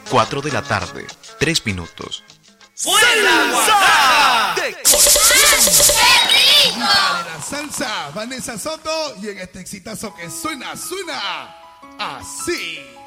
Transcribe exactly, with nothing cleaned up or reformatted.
cuatro de la tarde, tres minutos. ¡Salsa! ¡De ¡Qué rico! de la salsa, Vanessa Soto, y en este exitazo que suena, suena así.